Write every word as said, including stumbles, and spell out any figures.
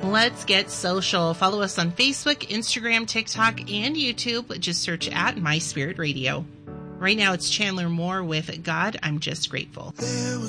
Let's get social. Follow us on Facebook, Instagram, TikTok, and YouTube. Just search at My Spirit Radio. Right now, it's Chandler Moore with God, I'm Just Grateful. There was